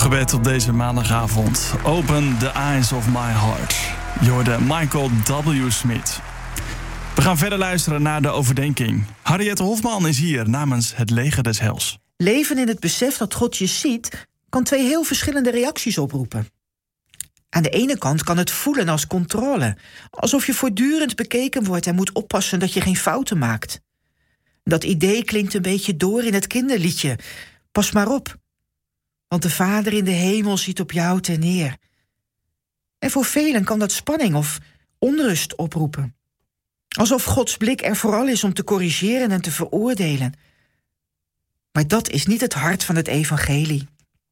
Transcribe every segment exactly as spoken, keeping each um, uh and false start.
Gebed op deze maandagavond. Open the eyes of my heart. Je hoorde Michael W. Smith. We gaan verder luisteren naar de overdenking. Harriette Hofman is hier namens het Leger des Heils. Leven in het besef dat God je ziet kan twee heel verschillende reacties oproepen. Aan de ene kant kan het voelen als controle. Alsof je voortdurend bekeken wordt en moet oppassen dat je geen fouten maakt. Dat idee klinkt een beetje door in het kinderliedje. Pas maar op, want de Vader in de hemel ziet op jou ter neer. En voor velen kan dat spanning of onrust oproepen. Alsof Gods blik er vooral is om te corrigeren en te veroordelen. Maar dat is niet het hart van het evangelie.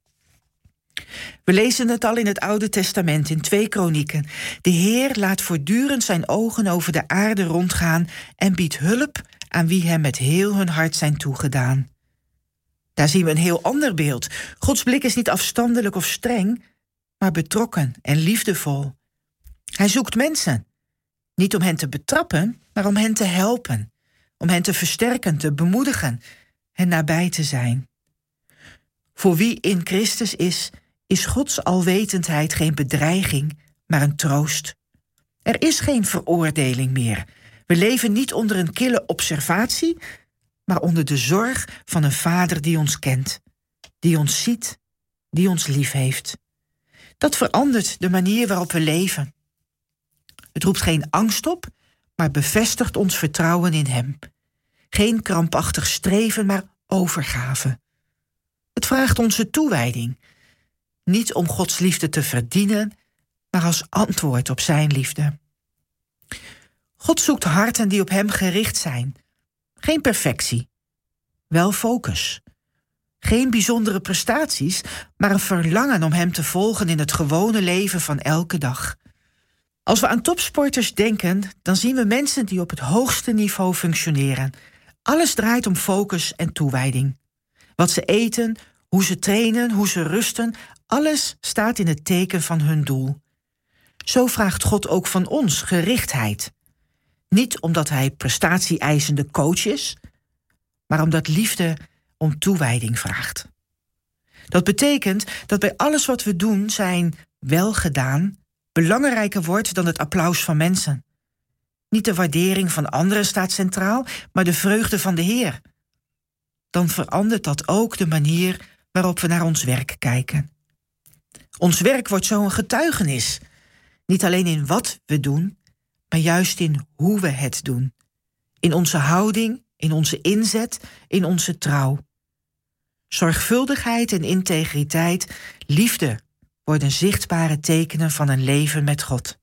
We lezen het al in het Oude Testament, in twee Kronieken. De Heer laat voortdurend zijn ogen over de aarde rondgaan en biedt hulp aan wie hem met heel hun hart zijn toegedaan. Daar zien we een heel ander beeld. Gods blik is niet afstandelijk of streng, maar betrokken en liefdevol. Hij zoekt mensen, niet om hen te betrappen, maar om hen te helpen, om hen te versterken, te bemoedigen en nabij te zijn. Voor wie in Christus is, is Gods alwetendheid geen bedreiging, maar een troost. Er is geen veroordeling meer. We leven niet onder een kille observatie, maar onder de zorg van een Vader die ons kent, die ons ziet, die ons lief heeft. Dat verandert de manier waarop we leven. Het roept geen angst op, maar bevestigt ons vertrouwen in Hem. Geen krampachtig streven, maar overgave. Het vraagt onze toewijding. Niet om Gods liefde te verdienen, maar als antwoord op zijn liefde. God zoekt harten die op Hem gericht zijn. Geen perfectie, wel focus. Geen bijzondere prestaties, maar een verlangen om Hem te volgen in het gewone leven van elke dag. Als we aan topsporters denken, dan zien we mensen die op het hoogste niveau functioneren. Alles draait om focus en toewijding. Wat ze eten, hoe ze trainen, hoe ze rusten, alles staat in het teken van hun doel. Zo vraagt God ook van ons gerichtheid. Niet omdat Hij prestatie-eisende coach is, maar omdat liefde om toewijding vraagt. Dat betekent dat bij alles wat we doen zijn welgedaan belangrijker wordt dan het applaus van mensen. Niet de waardering van anderen staat centraal, maar de vreugde van de Heer. Dan verandert dat ook de manier waarop we naar ons werk kijken. Ons werk wordt zo een getuigenis. Niet alleen in wat we doen, maar juist in hoe we het doen. In onze houding, in onze inzet, in onze trouw. Zorgvuldigheid en integriteit, liefde worden zichtbare tekenen van een leven met God.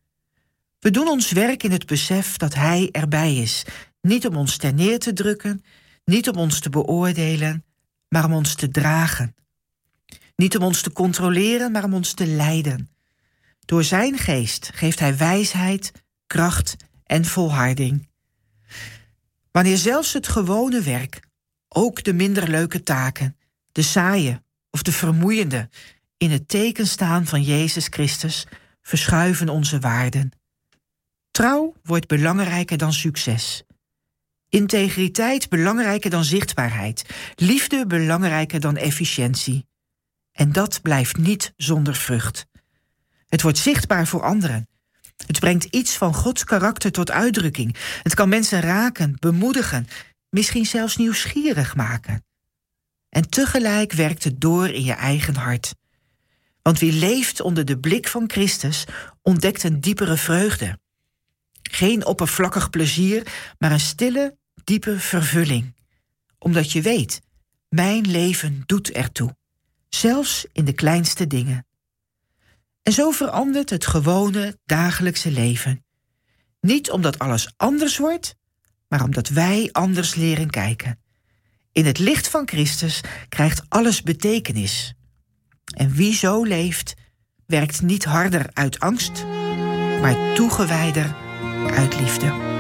We doen ons werk in het besef dat Hij erbij is. Niet om ons ter neer te drukken, niet om ons te beoordelen, maar om ons te dragen. Niet om ons te controleren, maar om ons te leiden. Door zijn geest geeft Hij wijsheid, kracht en volharding. Wanneer zelfs het gewone werk, ook de minder leuke taken, de saaie of de vermoeiende, in het teken staan van Jezus Christus, verschuiven onze waarden. Trouw wordt belangrijker dan succes. Integriteit belangrijker dan zichtbaarheid. Liefde belangrijker dan efficiëntie. En dat blijft niet zonder vrucht. Het wordt zichtbaar voor anderen. Het brengt iets van Gods karakter tot uitdrukking. Het kan mensen raken, bemoedigen, misschien zelfs nieuwsgierig maken. En tegelijk werkt het door in je eigen hart. Want wie leeft onder de blik van Christus ontdekt een diepere vreugde. Geen oppervlakkig plezier, maar een stille, diepe vervulling. Omdat je weet, mijn leven doet ertoe. Zelfs in de kleinste dingen. En zo verandert het gewone, dagelijkse leven. Niet omdat alles anders wordt, maar omdat wij anders leren kijken. In het licht van Christus krijgt alles betekenis. En wie zo leeft, werkt niet harder uit angst, maar toegewijder uit liefde.